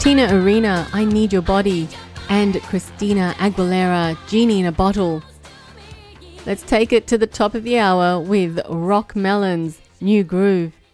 Tina Arena, I Need Your Body, and Christina Aguilera, Genie in a Bottle. Let's take it to the top of the hour with Rock Melons, New Groove.